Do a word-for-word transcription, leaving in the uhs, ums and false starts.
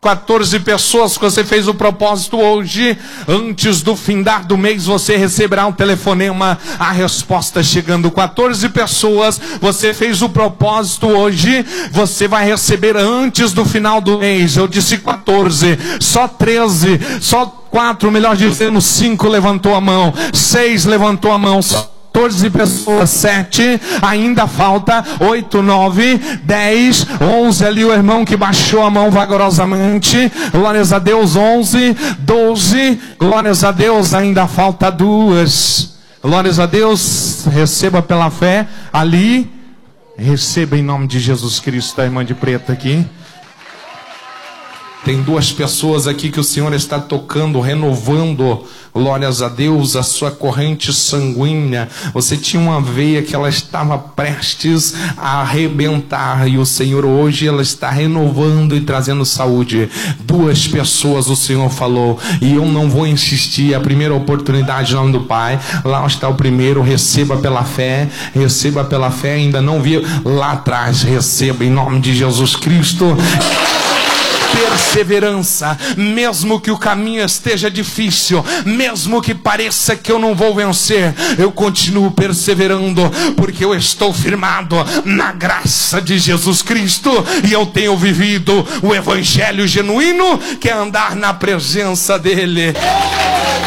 quatorze pessoas que você fez o propósito hoje, antes do findar do mês você receberá um telefonema, a resposta chegando. Quatorze pessoas, você fez o propósito hoje, você vai receber antes do final do mês. Eu disse quatorze, só treze, só quatro, melhor dizendo, cinco levantou a mão, seis levantou a mão, só quatorze pessoas, sete, ainda falta, oito, nove, dez, onze, ali o irmão que baixou a mão vagarosamente, glórias a Deus, onze, doze, glórias a Deus, ainda falta duas, glórias a Deus, receba pela fé, ali, receba em nome de Jesus Cristo, a irmã de preto aqui. Tem duas pessoas aqui que o Senhor está tocando, renovando, glórias a Deus, a sua corrente sanguínea. Você tinha uma veia que ela estava prestes a arrebentar, e o Senhor hoje ela está renovando e trazendo saúde. Duas pessoas o Senhor falou, e eu não vou insistir, a primeira oportunidade em nome do Pai, lá está o primeiro, receba pela fé, receba pela fé, ainda não vi lá atrás, receba em nome de Jesus Cristo. Perseverança, mesmo que o caminho esteja difícil, mesmo que pareça que eu não vou vencer, eu continuo perseverando, porque eu estou firmado na graça de Jesus Cristo, e eu tenho vivido o evangelho genuíno, que é andar na presença dele.